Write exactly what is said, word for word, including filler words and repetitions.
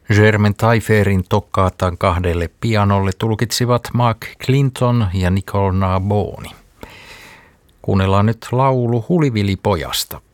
Germain Tailleferin Toccatan kahdelle pianolle tulkitsivat Mark Clinton ja Nicole Narboni. Kuunnellaan nyt laulu Hulivili-pojasta.